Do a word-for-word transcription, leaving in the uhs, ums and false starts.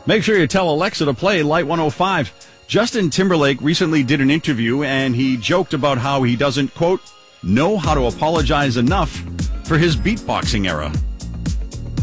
Make sure you tell Alexa to play Light one oh five. Justin Timberlake recently did an interview, and he joked about how he doesn't, quote, know how to apologize enough for his beatboxing era.